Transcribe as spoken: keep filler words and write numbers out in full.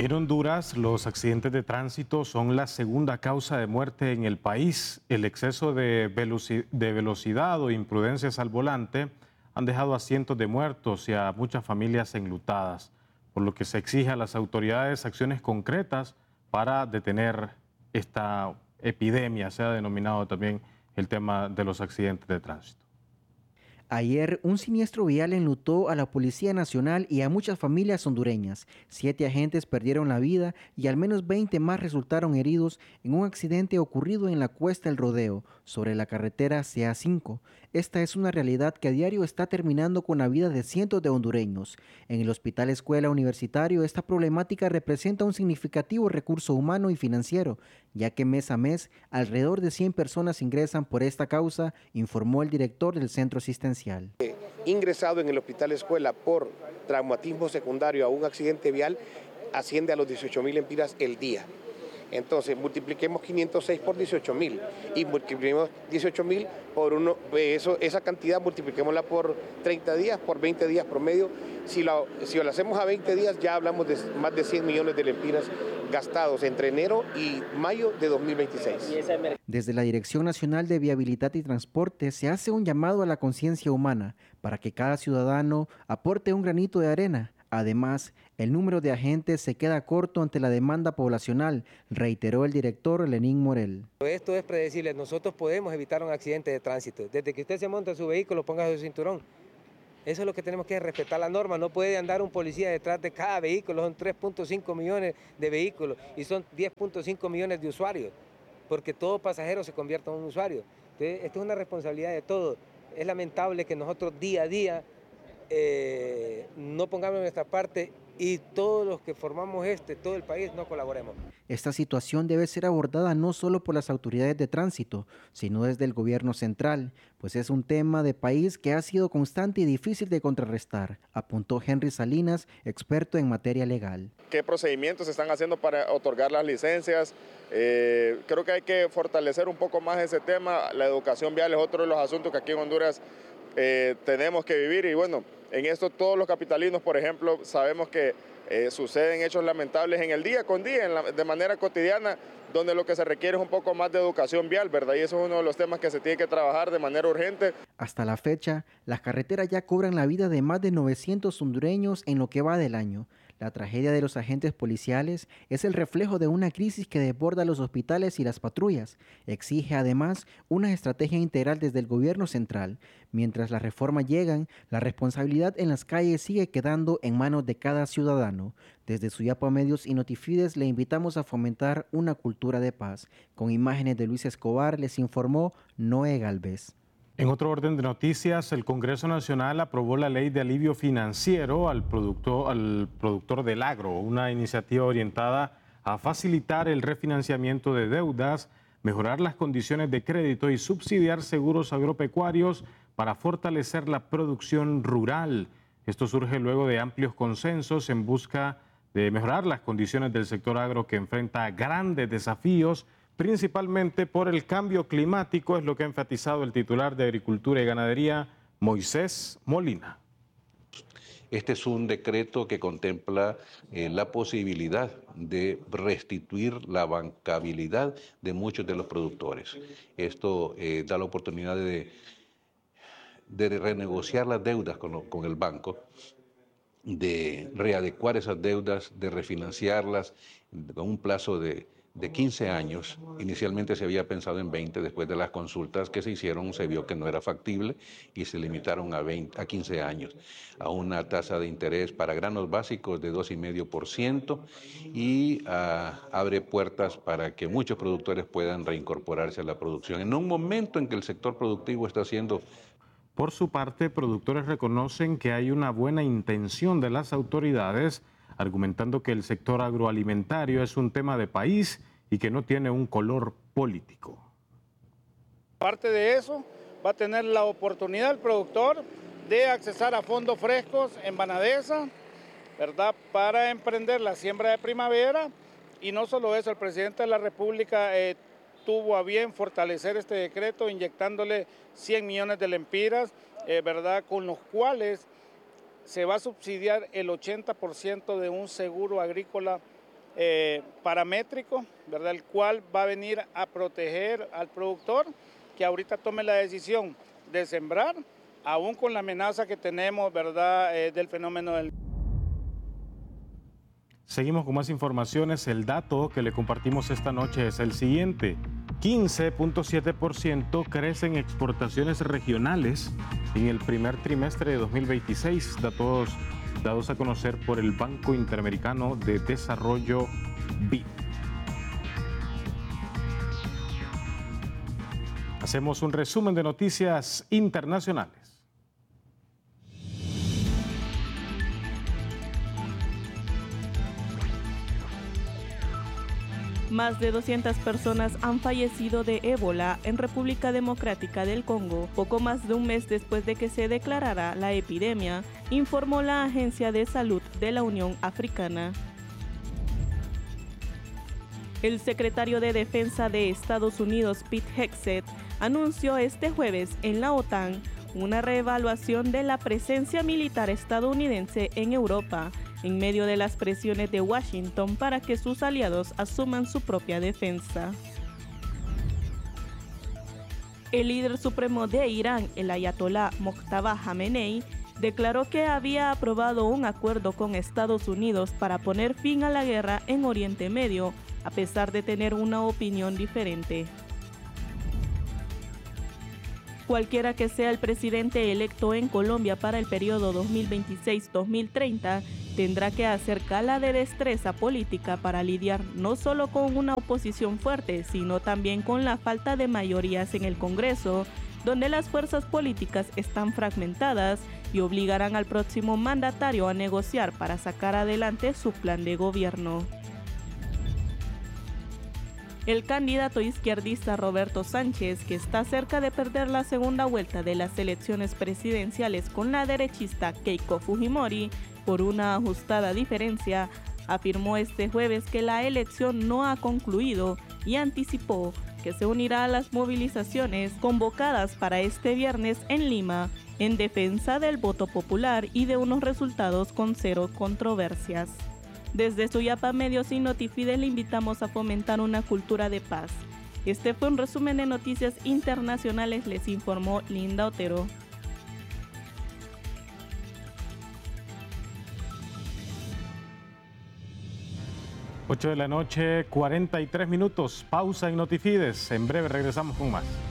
En Honduras, los accidentes de tránsito son la segunda causa de muerte en el país. El exceso de velocidad o imprudencias al volante han dejado a cientos de muertos y a muchas familias enlutadas, por lo que se exige a las autoridades acciones concretas para detener esta epidemia. Se ha denominado también el tema de los accidentes de tránsito. Ayer, un siniestro vial enlutó a la Policía Nacional y a muchas familias hondureñas. Siete agentes perdieron la vida y al menos veinte más resultaron heridos en un accidente ocurrido en la Cuesta El Rodeo, sobre la carretera C A cinco. Esta es una realidad que a diario está terminando con la vida de cientos de hondureños. En el Hospital Escuela Universitario, esta problemática representa un significativo recurso humano y financiero, ya que mes a mes, alrededor de cien personas ingresan por esta causa, informó el director del centro asistencial. Ingresado en el Hospital Escuela por traumatismo secundario a un accidente vial asciende a los dieciocho mil empiras el día. Entonces multipliquemos quinientos seis por dieciocho mil y multipliquemos dieciocho mil por uno, eso, esa cantidad multipliquémosla por treinta días, por veinte días promedio. Si lo, si lo hacemos a veinte días ya hablamos de más de cien millones de lempiras gastados entre enero y mayo de dos mil veintiséis. Desde la Dirección Nacional de Viabilidad y Transporte se hace un llamado a la conciencia humana para que cada ciudadano aporte un granito de arena. Además, el número de agentes se queda corto ante la demanda poblacional, reiteró el director Lenín Morel. Esto es predecible, nosotros podemos evitar un accidente de tránsito. Desde que usted se monta en su vehículo, ponga su cinturón. Eso es lo que tenemos que respetar la norma. No puede andar un policía detrás de cada vehículo. Son tres punto cinco millones de vehículos y son diez punto cinco millones de usuarios, porque todo pasajero se convierte en un usuario. Entonces, esto es una responsabilidad de todos. Es lamentable que nosotros día a día eh, no pongamos nuestra parte y todos los que formamos este, todo el país, no colaboremos. Esta situación debe ser abordada no solo por las autoridades de tránsito, sino desde el gobierno central, pues es un tema de país que ha sido constante y difícil de contrarrestar, apuntó Henry Salinas, experto en materia legal. ¿Qué procedimientos se están haciendo para otorgar las licencias? Eh, creo que hay que fortalecer un poco más ese tema. La educación vial es otro de los asuntos que aquí en Honduras eh, tenemos que vivir y bueno, en esto todos los capitalinos, por ejemplo, sabemos que eh, suceden hechos lamentables en el día con día, en la, de manera cotidiana, donde lo que se requiere es un poco más de educación vial, ¿verdad? Y eso es uno de los temas que se tiene que trabajar de manera urgente. Hasta la fecha, las carreteras ya cobran la vida de más de novecientos hondureños en lo que va del año. La tragedia de los agentes policiales es el reflejo de una crisis que desborda los hospitales y las patrullas. Exige además una estrategia integral desde el gobierno central. Mientras las reformas llegan, la responsabilidad en las calles sigue quedando en manos de cada ciudadano. Desde Suyapa Medios y Notifides le invitamos a fomentar una cultura de paz. Con imágenes de Luis Escobar les informó Noé Galvez. En otro orden de noticias, el Congreso Nacional aprobó la ley de alivio financiero al productor, al productor del agro, una iniciativa orientada a facilitar el refinanciamiento de deudas, mejorar las condiciones de crédito y subsidiar seguros agropecuarios para fortalecer la producción rural. Esto surge luego de amplios consensos en busca de mejorar las condiciones del sector agro que enfrenta grandes desafíos, principalmente por el cambio climático, es lo que ha enfatizado el titular de Agricultura y Ganadería, Moisés Molina. Este es un decreto que contempla eh, la posibilidad de restituir la bancabilidad de muchos de los productores. Esto eh, da la oportunidad de, de renegociar las deudas con, lo, con el banco, de readecuar esas deudas, de refinanciarlas con un plazo de de quince años. Inicialmente se había pensado en veinte, después de las consultas que se hicieron se vio que no era factible y se limitaron a, veinte, a quince años, a una tasa de interés para granos básicos de dos coma cinco por ciento y uh, abre puertas para que muchos productores puedan reincorporarse a la producción en un momento en que el sector productivo está siendo... Por su parte, productores reconocen que hay una buena intención de las autoridades, argumentando que el sector agroalimentario es un tema de país y que no tiene un color político. Aparte de eso, va a tener la oportunidad el productor de accesar a fondos frescos en Banadesa, ¿verdad?, para emprender la siembra de primavera. Y no solo eso, el presidente de la República eh, tuvo a bien fortalecer este decreto inyectándole cien millones de lempiras, eh, ¿verdad?, con los cuales se va a subsidiar el ochenta por ciento de un seguro agrícola eh, paramétrico, ¿verdad? El cual va a venir a proteger al productor que ahorita tome la decisión de sembrar, aún con la amenaza que tenemos, ¿verdad?, eh, del fenómeno del... Seguimos con más informaciones. El dato que le compartimos esta noche es el siguiente. quince punto siete por ciento crecen exportaciones regionales en el primer trimestre de dos mil veintiséis, datos dados a conocer por el Banco Interamericano de Desarrollo, B I D. Hacemos un resumen de noticias internacionales. Más de doscientas personas han fallecido de ébola en República Democrática del Congo, poco más de un mes después de que se declarara la epidemia, informó la Agencia de Salud de la Unión Africana. El secretario de Defensa de Estados Unidos, Pete Hegseth, anunció este jueves en la OTAN una reevaluación de la presencia militar estadounidense en Europa, en medio de las presiones de Washington para que sus aliados asuman su propia defensa. El líder supremo de Irán, el ayatolá Mojtaba Jamenei, declaró que había aprobado un acuerdo con Estados Unidos para poner fin a la guerra en Oriente Medio, a pesar de tener una opinión diferente. Cualquiera que sea el presidente electo en Colombia para el periodo dos mil veintiséis a dos mil treinta, tendrá que hacer gala de destreza política para lidiar no solo con una oposición fuerte, sino también con la falta de mayorías en el Congreso, donde las fuerzas políticas están fragmentadas y obligarán al próximo mandatario a negociar para sacar adelante su plan de gobierno. El candidato izquierdista Roberto Sánchez, que está cerca de perder la segunda vuelta de las elecciones presidenciales con la derechista Keiko Fujimori por una ajustada diferencia, afirmó este jueves que la elección no ha concluido y anticipó que se unirá a las movilizaciones convocadas para este viernes en Lima en defensa del voto popular y de unos resultados con cero controversias. Desde Suyapa Medios y Notifides le invitamos a fomentar una cultura de paz. Este fue un resumen de noticias internacionales, les informó Linda Otero. ocho de la noche, cuarenta y tres minutos. Pausa en Notifides. En breve regresamos con más.